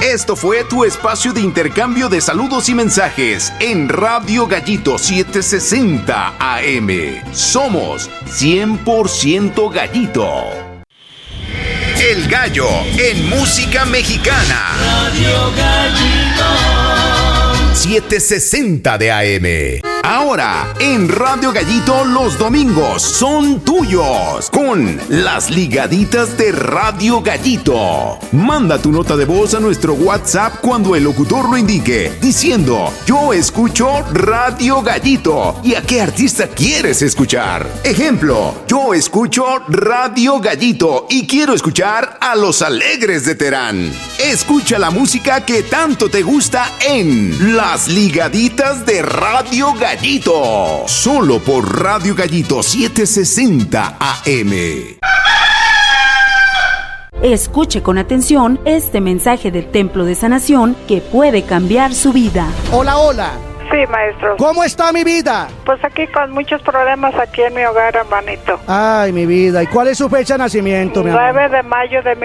Esto fue tu espacio de intercambio de saludos y mensajes en Radio Gallito 760 AM. Somos 100% Gallito. El Gallo en música mexicana. Radio Gallito 760 de AM. Ahora, en Radio Gallito los domingos son tuyos con las ligaditas de Radio Gallito. Manda tu nota de voz a nuestro WhatsApp cuando el locutor lo indique, diciendo: yo escucho Radio Gallito. ¿Y a qué artista quieres escuchar? Ejemplo: yo escucho Radio Gallito y quiero escuchar a Los Alegres de Terán. Escucha la música que tanto te gusta en las ligaditas de Radio Gallito. Solo por Radio Gallito 760 AM. Escuche con atención este mensaje del Templo de Sanación que puede cambiar su vida. Hola, hola. Sí, maestro. ¿Cómo está mi vida? Pues aquí con muchos problemas aquí en mi hogar, hermanito. Ay, mi vida. ¿Y cuál es su fecha de nacimiento, mi amor? 9 de mayo de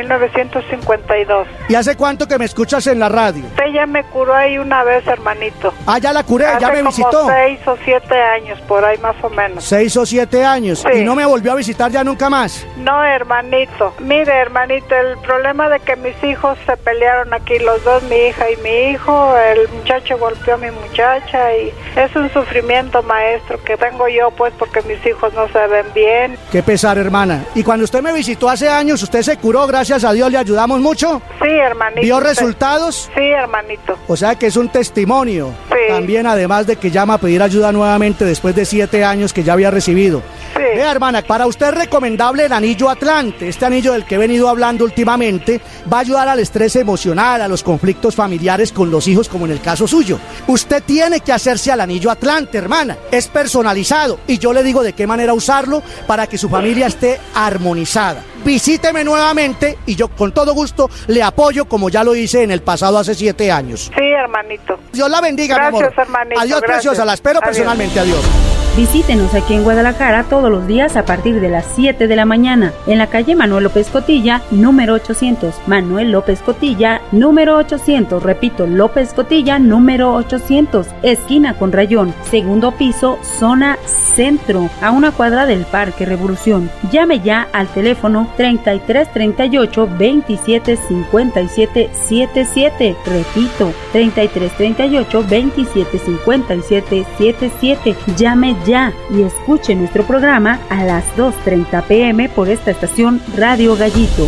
1952. ¿Y hace cuánto que me escuchas en la radio? Usted ya me curó ahí una vez, hermanito. Ah, ya la curé, ya me visitó. Hace como 6 o 7 años, por ahí más o menos. 6 o 7 años. Sí. ¿Y no me volvió a visitar ya nunca más? No, hermanito. Mire, hermanito, el problema de que mis hijos se pelearon aquí, los dos, mi hija y mi hijo. El muchacho golpeó a mi muchacha y es un sufrimiento, maestro, que tengo yo, pues, porque mis hijos no se ven bien. Qué pesar, hermana. ¿Y cuando usted me visitó hace años, usted se curó? Gracias a Dios, ¿le ayudamos mucho? Sí, hermanito. ¿Vio resultados? Sí, hermanito. O sea que es un testimonio. Sí. También, además de que llama a pedir ayuda nuevamente después de 7 años que ya había recibido. Sí. Vea, hermana, para usted es recomendable el anillo Atlante. Este anillo del que he venido hablando últimamente va a ayudar al estrés emocional, a los conflictos familiares con los hijos, como en el caso suyo. Usted tiene que hacerse al anillo Atlante, hermana. Es personalizado y yo le digo de qué manera usarlo para que su familia esté armonizada. Visíteme nuevamente y yo con todo gusto le apoyo como ya lo hice en el pasado hace 7 años. Sí, hermanito. Dios la bendiga, gracias, mi amor. Hermanito. Adiós, gracias. preciosa. La espero personalmente. Adiós. Visítenos aquí en Guadalajara todos los días a partir de las 7 de la mañana en la calle Manuel López Cotilla, número 800. Manuel López Cotilla, número 800. Repito, López Cotilla, número 800. Esquina con Rayón, segundo piso, zona centro, a 1 cuadra del Parque Revolución. Llame ya al teléfono 3338 27 57 77. Repito, 3338 27 57 77. Llame ya y escuche nuestro programa a las 2:30 p.m. por esta estación Radio Gallito.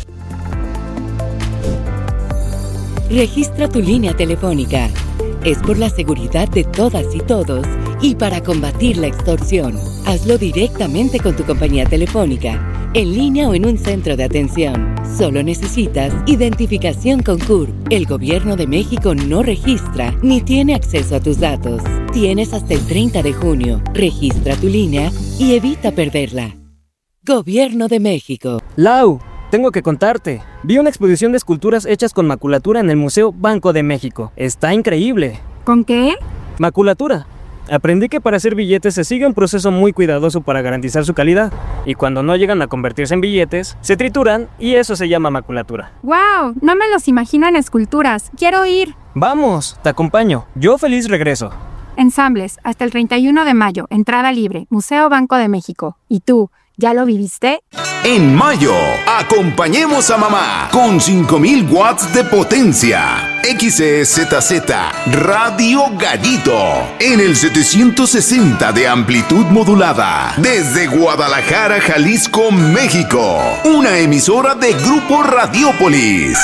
Registra tu línea telefónica. Es por la seguridad de todas y todos y para combatir la extorsión. Hazlo directamente con tu compañía telefónica, en línea o en un centro de atención. Solo necesitas identificación con CURP. El Gobierno de México no registra ni tiene acceso a tus datos. Tienes hasta el 30 de junio. Registra tu línea y evita perderla. Gobierno de México. Lau, tengo que contarte. Vi una exposición de esculturas hechas con maculatura en el Museo Banco de México. Está increíble. ¿Con qué? Maculatura. Aprendí que para hacer billetes se sigue un proceso muy cuidadoso para garantizar su calidad. Y cuando no llegan a convertirse en billetes, se trituran y eso se llama maculatura. ¡Wow! No me los imagino en esculturas. ¡Quiero ir! Vamos, te acompaño. Yo feliz regreso. Ensambles, hasta el 31 de mayo, entrada libre, Museo Banco de México. ¿Y tú, ya lo viviste? En mayo, acompañemos a mamá con 5000 watts de potencia. XEZZ Radio Gallito en el 760 de amplitud modulada desde Guadalajara, Jalisco, México. Una emisora de Grupo Radiópolis.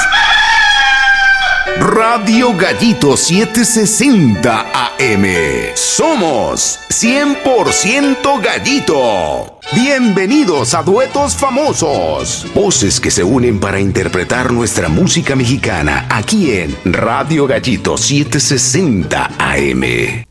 Radio Gallito 760 AM. Somos 100% Gallito. Bienvenidos a Duetos Famosos. Voces que se unen para interpretar nuestra música mexicana aquí en Radio Gallito 760 AM.